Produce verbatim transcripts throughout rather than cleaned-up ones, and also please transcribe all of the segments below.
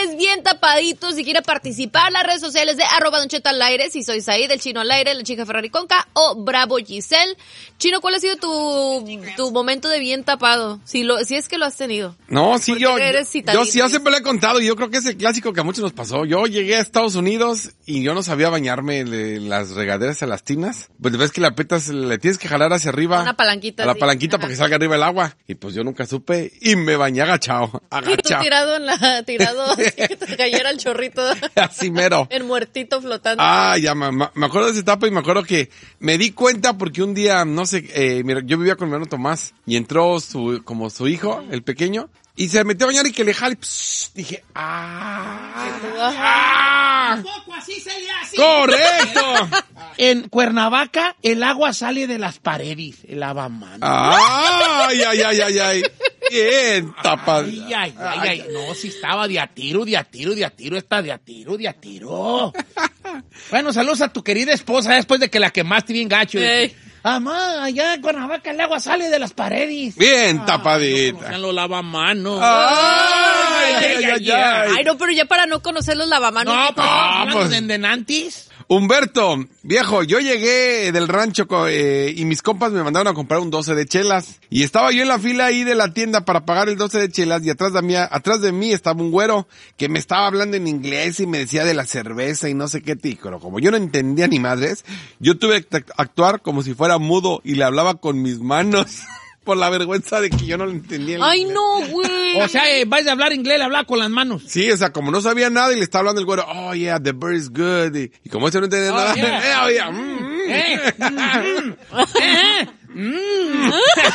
ustedes bien tapaditos. Si quiere participar, las redes sociales de arroba Don Cheto al aire. Si soy Said, el Chino al aire, la chica Ferrari con K o Bravo Giselle. Chino, ¿cuál ha sido tu, tu momento de bien tapado? Si lo, si es que lo has tenido. No, sí, yo, yo sí, yo ¿sí? siempre lo he contado y yo creo que es el clásico que a muchos nos pasó. Yo llegué a Estados Unidos y yo no sabía bañarme en las regaderas a las tinas. Pues ves que la petas, le tienes que jalar hacia arriba. Una palanquita. A la sí. palanquita Ajá. para que salga arriba el agua. Y pues yo nunca supe y me bañé agachado, agachado. Y tú tirado en la, tirado así que te cayera el chorrito. Así mero. El muertito flotando. Ah, ya, me, me acuerdo de esa etapa y me acuerdo que me di cuenta porque un día, no sé, eh, mira, yo vivía con mi hermano Tomás y entró su, como su hijo, el pequeño, y se metió a bañar y que le jale, pss, dije, ah, ah, Poco así se le hace. correcto. En Cuernavaca, el agua sale de las paredes, el lavamanos. Ay, ay, ay, ay, ay. Bien tapado. Ay, ay, ay, ay, no, si estaba de a tiro, de a tiro, de a tiro, está de a tiro, de a tiro. Bueno, saludos a tu querida esposa después de que la quemaste bien gacho. Ey. Amá, allá en Cuernavaca el agua sale de las paredes. Bien Ah, tapadita. no, lo lavamanos. Ay, ay, ay, ay. Ay, no, pero ya para no conocer los lavamanos. No, pues, Ah, hablando pues. de Endenantis. Humberto, viejo, yo llegué del rancho co- eh, y mis compas me mandaron a comprar un doce de chelas. Y estaba yo en la fila ahí de la tienda para pagar el doce de chelas y atrás de mí, atrás de mí estaba un güero que me estaba hablando en inglés y me decía de la cerveza y no sé qué pero como yo no entendía ni madres, yo tuve que actuar como si fuera mudo y le hablaba con mis manos por la vergüenza de que yo no lo entendía. el Ay, inglés. no, güey. O sea, eh, vais a hablar inglés, le hablaba con las manos. Sí, o sea, como no sabía nada y le estaba hablando el güero, oh yeah, the bird is good. Y, y como ese no entendía Oh, nada, yeah. eh, oh, yeah, mm, mm. Eh, mm, eh, mm.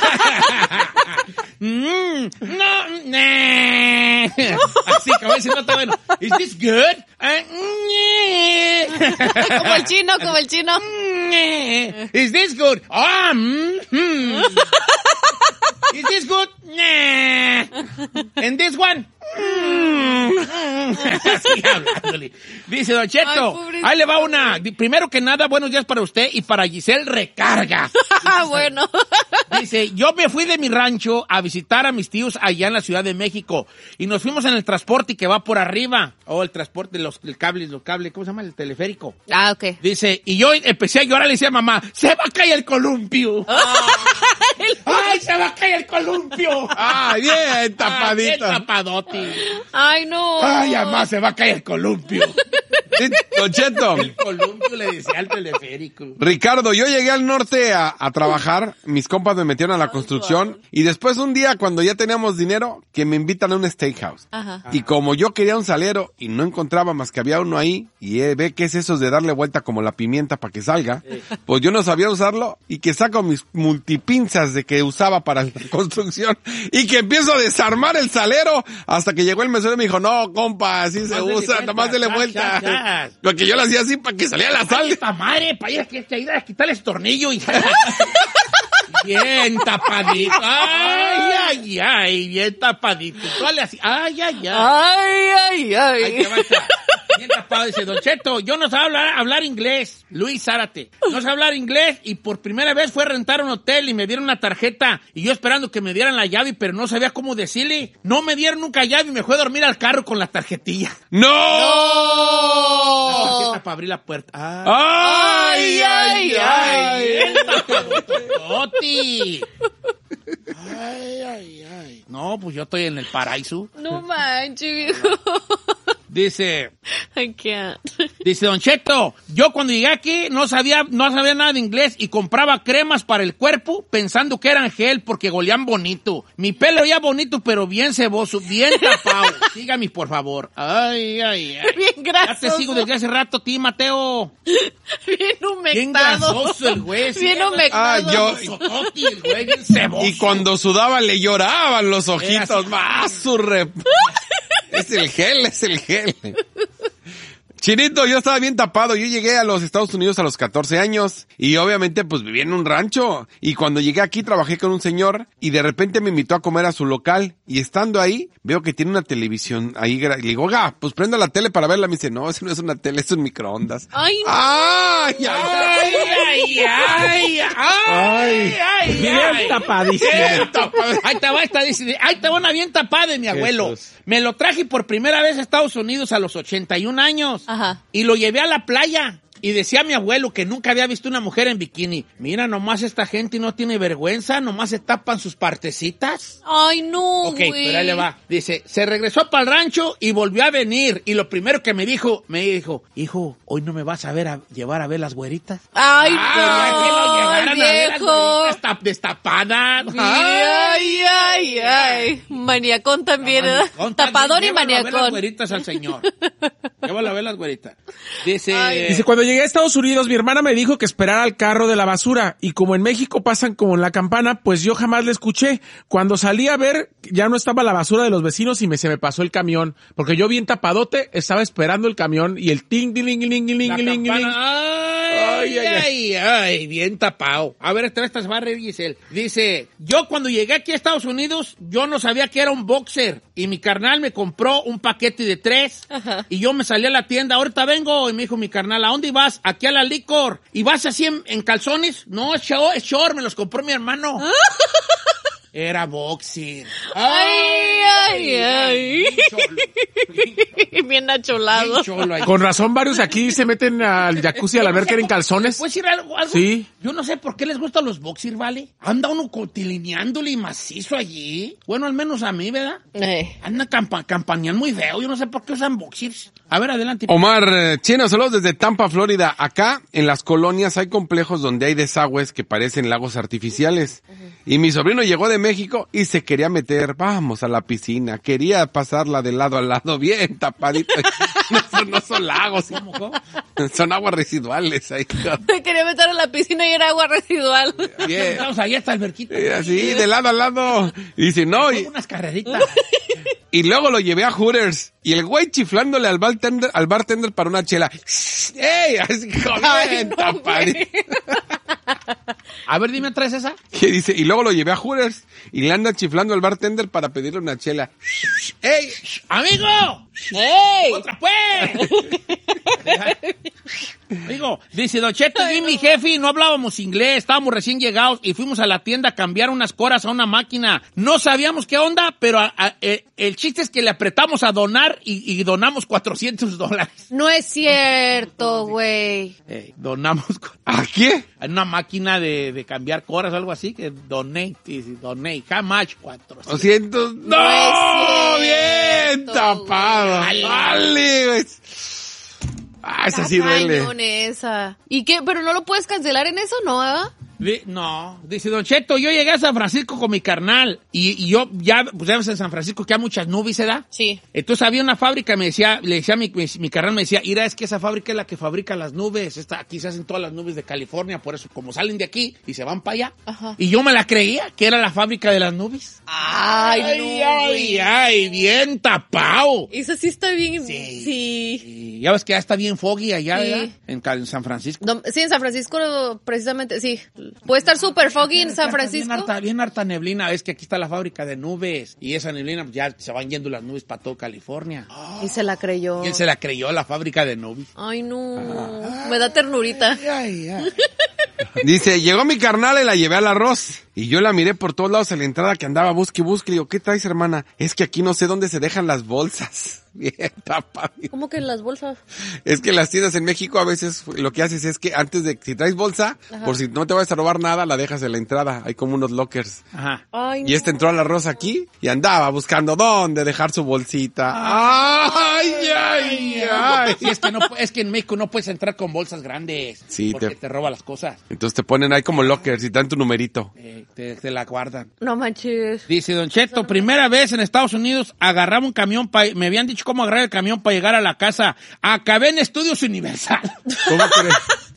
Mm, no, nah. Así, como dice, no está bueno. Is this good? Uh, Como el chino, como el chino. Is this good? Ah, mm, mm. Is this good? Nah. And this one? Mm. Así hablándole. Dice Don Cheto, Ay, pobrecito. ahí le va una. Di- Primero que nada, buenos días para usted y para Giselle Recarga. Ah, bueno. Dice, yo me fui de mi rancho a visitar a mis tíos allá en la Ciudad de México y nos fuimos en el transporte que va por arriba. O oh, el transporte, los el cables, los cables, ¿cómo se llama? El teleférico. Ah, ok. Dice, y yo empecé a llorar, le decía a mamá, se va a caer el columpio. ¡Ay, se va a caer el columpio! Ah, bien Ah, bien tapadita. tapadote. Ay, no. ¡Ay, mamá, se va a caer el columpio! Sí, Don Cheto, El columpio le decía al teleférico. Ricardo, yo llegué al norte a, a trabajar, mis compas me metieron a la construcción y después un día cuando ya teníamos dinero, que me invitan a un steakhouse. Ajá. Y como yo quería un salero y no encontraba más que había uno ahí, y eh, ve que es eso de darle vuelta como la pimienta para que salga, pues yo no sabía usarlo y que saco mis multipinzas de que usaba para la construcción y que empiezo a desarmar el salero hasta que llegó el mesero y me dijo, no, compa, así se Nomás dele usa, vuelta, nomás dele chas, vuelta. chas, chas. Porque yo lo hacía así para que saliera la ¡Ay, sal. esta madre! Para ir a, que- que ir a quitarle ese tornillo y... Bien tapadito. ¡Ay, ay, ay! Bien tapadito. Dale así. ¡Ay, ay, ay! Ay, ay, Ahí ay. te va esta. Bien tapado, dice Don Cheto, yo no sé hablar, hablar inglés, Luis Zárate, no sé hablar inglés y por primera vez fue a rentar un hotel y me dieron una tarjeta y yo esperando que me dieran la llave, pero no sabía cómo decirle, no me dieron nunca llave y me fue a dormir al carro con la tarjetilla. ¡No! La tarjeta para abrir la puerta. Ah, ¡Ay, ay, ay! bien tapadotototi. Ay, ay, ay. No, pues yo estoy en el paraíso. No manches, viejo. Dice... I can't. Dice Don Cheto, yo cuando llegué aquí no sabía, no sabía nada de inglés y compraba cremas para el cuerpo pensando que eran gel porque golían bonito. Mi pelo ya bonito, pero bien ceboso, bien tapado. Sígame, por favor. Ay, ay, ay. Bien Ya grasoso. te sigo desde hace rato, ti, Mateo. Bien humectado. Bien grasoso el güey. Bien Sí, humectado. Ah, yo- Sototi, el güey, bien ceboso. Y cuando sudaba le lloraban los Era ojitos. así. Más su rep. Es el gel, es el gel. Chinito, yo estaba bien tapado. Yo llegué a los Estados Unidos a los catorce años y obviamente pues vivía en un rancho. Y cuando llegué aquí trabajé con un señor y de repente me invitó a comer a su local. Y estando ahí, veo que tiene una televisión ahí. Y le digo, oiga, pues prenda la tele para verla. Me dice, no, eso no es una tele, es un microondas. Ay, no. ¡Ay, ay, Ay, ay, ay, ay, ay, Bien ay. tapadísimo. Bien tapada. Ahí te va esta, dice, ahí te va una bien tapada de mi abuelo. Jesús. Me lo traje por primera vez a Estados Unidos a los ochenta y un años. Ajá. Y lo llevé a la playa. Y decía mi abuelo que nunca había visto una mujer en bikini. Mira, nomás esta gente no tiene vergüenza, nomás se tapan sus partecitas. Ay, no, Ok, güey. pero ahí le va. Dice, se regresó para el rancho y volvió a venir. Y lo primero que me dijo, me dijo, hijo, hoy no me vas a ver a llevar a ver las güeritas. Ay, Quería que lo no, llevaran a ver las viejo. güeritas tap- destapadas. Ay, ay, ay. Maniacón también, ¿verdad? Con- Tapador y llévalo a ver las maniacón. güeritas al señor. Llévalo a ver las güeritas. Dice... Ay. Dice, cuando llegué a Estados Unidos, mi hermana me dijo que esperara al carro de la basura. Y como en México pasan como en la campana, pues yo jamás le escuché. Cuando salí a ver, ya no estaba la basura de los vecinos y me, se me pasó el camión. Porque yo bien tapadote, estaba esperando el camión y el ting, ting, ting, ting, ting, La ting, ting, ting. campana. Ay, ay, ay, ay, bien tapado. A ver, esta, esta se va a reír, Giselle. Dice, yo cuando llegué aquí a Estados Unidos, yo no sabía que era un boxer. Y mi carnal me compró un paquete de tres. Ajá. Y yo me salí a la tienda, ahorita vengo. Y me dijo mi carnal, ¿a dónde vas? Aquí a la licor. ¿Y vas así en, en calzones? No, es short, es short, me los compró mi hermano. Era boxer. Ay, ay, ay. Bien cholo. Bien acholado. Bien cholo ahí. Con razón, varios aquí se meten al jacuzzi a la alberca en calzones. ¿Puedes decir algo, algo? Sí. Yo no sé por qué les gustan los boxers, ¿vale? Anda uno cotilineándole y macizo allí. Bueno, al menos a mí, ¿verdad? Eh. Anda campa campañan muy feo. Yo no sé por qué usan boxers. A ver, adelante. Omar, eh, Chino, saludos desde Tampa, Florida. Acá, en las colonias, hay complejos donde hay desagües que parecen lagos artificiales. Y mi sobrino llegó de México y se quería meter, vamos a la piscina. Quería pasarla de lado a lado, bien tapadito. No son, no son lagos, ¿Cómo, cómo? son aguas residuales ahí. Me quería meter a la piscina y era agua residual. Bien. Estamos ahí hasta el verquito. Y así, de lado a lado. Y dice, no, y, Unas carreritas. y luego lo llevé a Hooters. Y el güey chiflándole al bartender, al bartender para una chela. ¡Ey! Así, Ay, bien no, tapadito. güey. A ver, dime, ¿traes esa? Que dice, y luego lo llevé a Hooters y le anda chiflando al bartender para pedirle una chela. ¡Ey! ¡Amigo! ¡Ey! ¡Otra pues! Amigo, dice Don Cheto y mi jefe, no hablábamos inglés, estábamos recién llegados y fuimos a la tienda a cambiar unas coras a una máquina. No sabíamos qué onda, pero a, a, eh, el chiste es que le apretamos a donar y, y donamos cuatrocientos dólares. No es cierto, güey. Eh, donamos cu- ¿A qué? en una máquina de, de cambiar coras, algo así, que donate, dice, donate, how much? cuatrocientos. doscientos. ¡No! No es ¡Bien cierto, tapado! güey. ¡Vale! güey. Ah, esa sí duele. Cañón esa. ¿Y qué? ¿Pero no lo puedes cancelar en eso, no? ¿Ah? Di- No, dice Don Cheto, yo llegué a San Francisco con mi carnal y, y yo ya, pues ya ves en San Francisco que hay muchas nubes, ¿verdad? Sí. Entonces había una fábrica, me decía, le decía a mi, mi, mi carnal, me decía, mira, es que esa fábrica es la que fabrica las nubes, esta, aquí se hacen todas las nubes de California, por eso como salen de aquí y se van para allá. Ajá. Y yo me la creía, que era la fábrica de las nubes. Ay, ay, no, ay, güey. ay, bien tapado. Eso sí está bien. Sí. Sí. Y ya ves que ya está bien foggy allá, Sí. ¿verdad? En, Cal- en San Francisco. No, sí, en San Francisco, precisamente, sí. Puede estar súper foggy en San Francisco. Bien harta, bien harta neblina. Es que aquí está la fábrica de nubes. Y esa neblina, pues, ya se van yendo las nubes para todo California. Y se la creyó. Y él se la creyó, la fábrica de nubes. Ay, no. Me da ternurita. Ay, ay. Dice, llegó mi carnal y la llevé al arroz. Y yo la miré por todos lados en la entrada que andaba busque y busque. Le digo, ¿qué traes, hermana? Es que aquí no sé dónde se dejan las bolsas. Bien tapadito. ¿Cómo que en las bolsas? Es que en las tiendas en México a veces lo que haces es que antes de, si traes bolsa, Ajá. por si no te vas a robar nada, la dejas en la entrada. Hay como unos lockers. Ajá. Ay, Y este entró al arroz aquí y andaba buscando dónde dejar su bolsita. ¡Ay, ay, ay! Sí, es que, no, pu- es que en México no puedes entrar con bolsas grandes. Sí, porque te- te... roba las cosas. Entonces te ponen ahí como lockers y dan tu numerito. Eh, te, te la guardan. no manches. Dice Don Cheto, primera vez en Estados Unidos agarraba un camión, pa, me habían dicho cómo agarrar el camión para llegar a la casa. Acabé en Estudios Universal. ¿Cómo crees?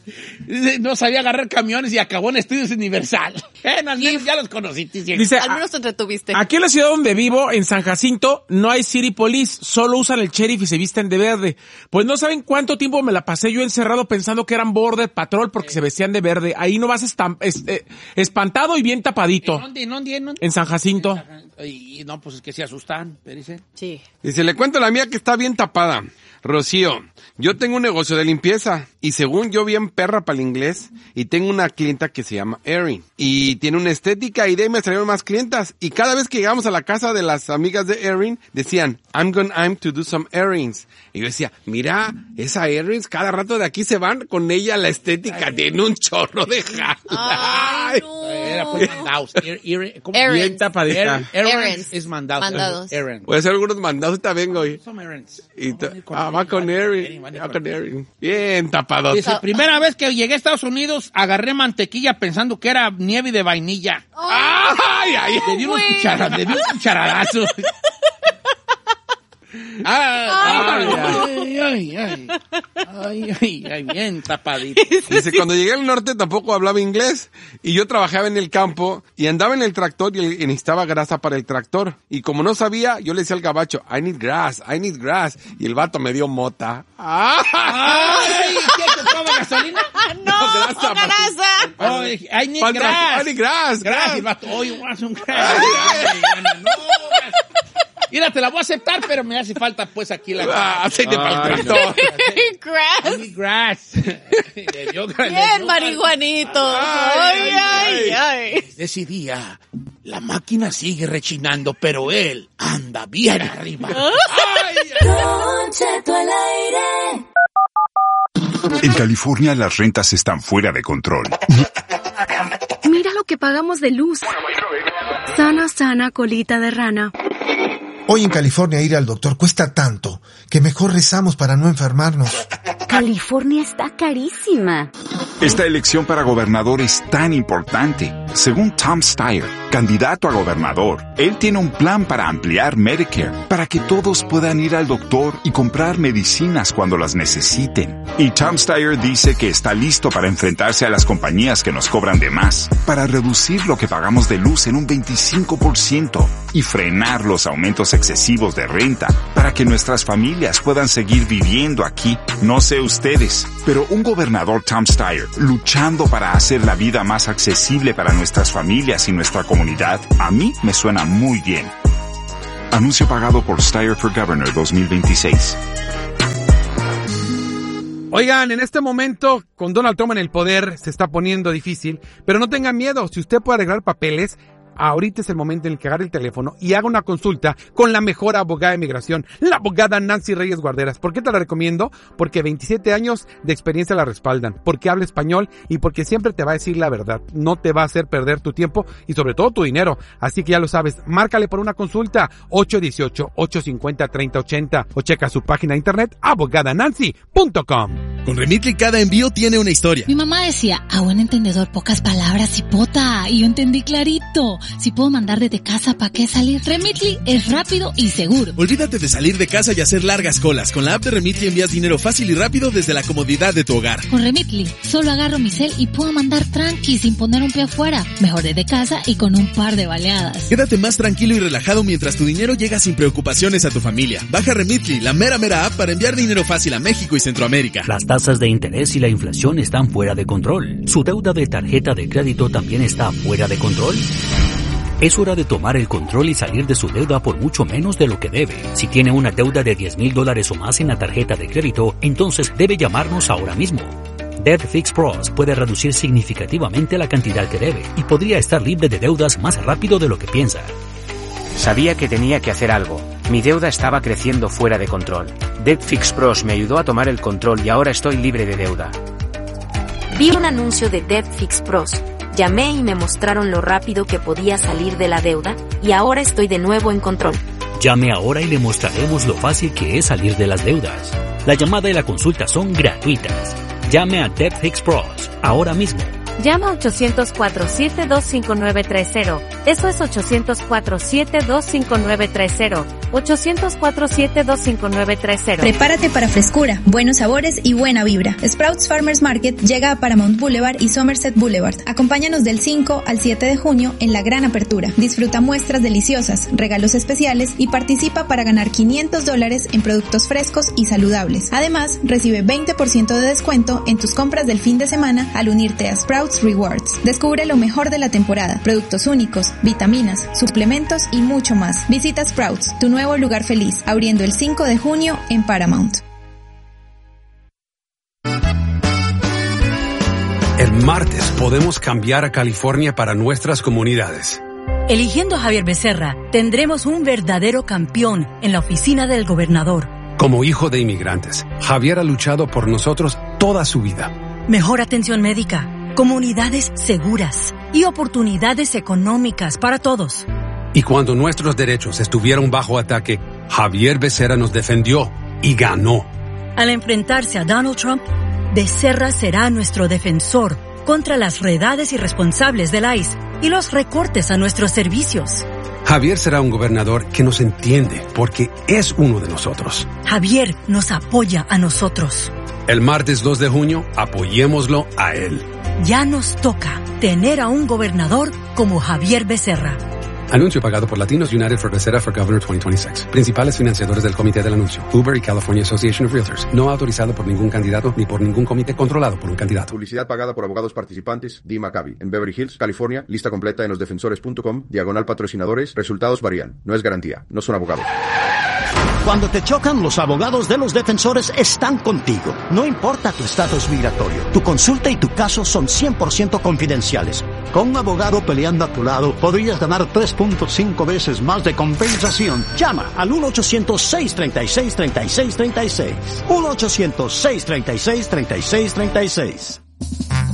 No sabía agarrar camiones y acabó en Estudios Universal. Eh, no, Y- ya los conocí. Dice, Dice, Al menos te entretuviste. aquí en la ciudad donde vivo, en San Jacinto, no hay city police, solo usan el sheriff y se visten de verde. Pues no saben cuánto tiempo me la pasé yo encerrado pensando que eran border patrol porque se vestían de verde. Ahí no vas estam- es- eh, espantado y bien tapadito. ¿En dónde, en dónde, en dónde? En San Jacinto. Y no, pues es que se asustan, pero dice. Sí. Dice, le cuento a la mía que está bien tapada. Rocío, yo tengo un negocio de limpieza y según yo bien perra para el inglés y tengo una clienta que se llama Erin y tiene una estética y de ahí me salieron más clientas y cada vez que llegamos a la casa de las amigas de Erin decían, I'm going I'm to do some earrings. Y yo decía, mira, esa Erin cada rato de aquí se van con ella la estética, tiene un chorro de jala. Ay, no. Era pues mandados. Er- er- ¿cómo? Errands. Bien tapadita. Er- errands Errands. es mandados. Mandados. Errands. Voy a hacer algunos mandados, ahorita vengo y, Some errands. y ta- Con- ah, va con Erin, Erin, va con Erin. Bien tapado. Dice, primera vez que llegué a Estados Unidos, agarré mantequilla pensando que era nieve de vainilla. Ay, ay, Le di unos Güey. cucharadas, le di un cucharadazo. Ay, ay, ay, ay, ay, ay, ay, ay, bien tapadito. Dice, cuando llegué al norte tampoco hablaba inglés y yo trabajaba en el campo y andaba en el tractor y, y necesitaba grasa para el tractor. Y como no sabía, yo le decía al gabacho, I need grass, I need grass. Y el vato me dio mota. ¡Ah! Ay, ¿qué ocupaba gasolina? No, grasa, grasa. Ay, I need Para el grass. tractor, I need grass, Grass, grass. el vato, oye, want some grass. Ay, bueno, no, grass. Mira, te la voy a aceptar, pero me hace falta pues aquí la Ah, aceite para el Ay, tractor. I Grass. need grass. Le dio- le Bien, dio- marihuanito. Ay, ay, ay. Ese día, la máquina sigue rechinando, pero él anda bien arriba. Ay, Don Cheto al aire. En California las rentas están fuera de control. Mira lo que pagamos de luz. Sana, sana, colita de rana. Hoy en California ir al doctor cuesta tanto que mejor rezamos para no enfermarnos. California está carísima. Esta elección para gobernador es tan importante. Según Tom Steyer, candidato a gobernador, él tiene un plan para ampliar Medicare, para que todos puedan ir al doctor y comprar medicinas cuando las necesiten. Y Tom Steyer dice que está listo para enfrentarse a las compañías que nos cobran de más, para reducir lo que pagamos de luz en un veinticinco por ciento y frenar los aumentos excesivos de renta, para que nuestras familias puedan seguir viviendo aquí. No sé ustedes, pero un gobernador Tom Steyer luchando para hacer la vida más accesible para nuestras familias y nuestra comunidad, a mí me suena muy bien. Anuncio pagado por Steyer for Governor dos mil veintiséis. Oigan, en este momento, con Donald Trump en el poder, se está poniendo difícil, pero no tengan miedo, si usted puede arreglar papeles, ahorita es el momento en el que agarre el teléfono y haga una consulta con la mejor abogada de migración, la abogada Nancy Reyes Guarderas. ¿Por qué te la recomiendo? Porque veintisiete años de experiencia la respaldan, porque habla español y porque siempre te va a decir la verdad. No te va a hacer perder tu tiempo y sobre todo tu dinero. Así que ya lo sabes, márcale por una consulta ocho uno ocho, ocho cinco cero, tres cero ocho cero o checa su página de internet abogada nancy punto com. Con Remitly cada envío tiene una historia. Mi mamá decía, a buen entendedor pocas palabras y pota, y yo entendí clarito. Si puedo mandar desde casa, ¿para qué salir? Remitly es rápido y seguro. Olvídate de salir de casa y hacer largas colas. Con la app de Remitly envías dinero fácil y rápido desde la comodidad de tu hogar. Con Remitly, solo agarro mi cel y puedo mandar tranqui sin poner un pie afuera. Mejor desde casa y con un par de baleadas. Quédate más tranquilo y relajado mientras tu dinero llega sin preocupaciones a tu familia. Baja Remitly, la mera mera app para enviar dinero fácil a México y Centroamérica. Las tasas de interés y la inflación están fuera de control. ¿Su deuda de tarjeta de crédito también está fuera de control? Es hora de tomar el control y salir de su deuda por mucho menos de lo que debe. Si tiene una deuda de diez mil dólares o más en la tarjeta de crédito, entonces debe llamarnos ahora mismo. Debt Fix Pros puede reducir significativamente la cantidad que debe y podría estar libre de deudas más rápido de lo que piensa. Sabía que tenía que hacer algo. Mi deuda estaba creciendo fuera de control. Debt Fix Pros me ayudó a tomar el control y ahora estoy libre de deuda. Vi un anuncio de Debt Fix Pros. Llamé y me mostraron lo rápido que podía salir de la deuda, y ahora estoy de nuevo en control. Llame ahora y le mostraremos lo fácil que es salir de las deudas. La llamada y la consulta son gratuitas. Llame a Debt Fix Pros ahora mismo. Llama ochocientos cuatro siete dos cinco nueve tres cero. Eso es ochocientos cuatro siete dos cinco nueve tres cero. ochocientos cuatro siete dos cinco nueve tres cero. Prepárate para frescura, buenos sabores y buena vibra. Sprouts Farmers Market llega a Paramount Boulevard y Somerset Boulevard. Acompáñanos del cinco al siete de junio en la gran apertura. Disfruta muestras deliciosas, regalos especiales y participa para ganar quinientos dólares en productos frescos y saludables. Además, recibe veinte por ciento de descuento en tus compras del fin de semana al unirte a Sprouts Rewards. Descubre lo mejor de la temporada, productos únicos, vitaminas, suplementos y mucho más. Visita Sprouts, tu nuevo lugar feliz, abriendo el cinco de junio en Paramount. El martes podemos cambiar a California para nuestras comunidades. Eligiendo a Javier Becerra, tendremos un verdadero campeón en la oficina del gobernador. Como hijo de inmigrantes, Javier ha luchado por nosotros toda su vida. Mejor atención médica, comunidades seguras y oportunidades económicas para todos. Y cuando nuestros derechos estuvieron bajo ataque, Javier Becerra nos defendió y ganó. Al enfrentarse a Donald Trump, Becerra será nuestro defensor contra las redades irresponsables del I C E y los recortes a nuestros servicios. Javier será un gobernador que nos entiende porque es uno de nosotros. Javier nos apoya a nosotros. El martes dos de junio, apoyémoslo a él. Ya nos toca tener a un gobernador como Javier Becerra. Anuncio pagado por Latinos United for Becerra for Governor veinte veintiséis. Principales financiadores del comité del anuncio: Uber y California Association of Realtors. No autorizado por ningún candidato ni por ningún comité controlado por un candidato. Publicidad pagada por abogados participantes. Dee Maccabi. En Beverly Hills, California. Lista completa en los defensores punto com. Diagonal patrocinadores. Resultados varían. No es garantía. No son abogados. Cuando te chocan, los abogados de los defensores están contigo. No importa tu estatus migratorio, tu consulta y tu caso son cien por ciento confidenciales. Con un abogado peleando a tu lado, podrías ganar tres punto cinco veces más de compensación. Llama al uno ochocientos seis treinta y seis treinta y seis treinta y seis. uno ochocientos seis treinta y seis treinta y seis treinta y seis.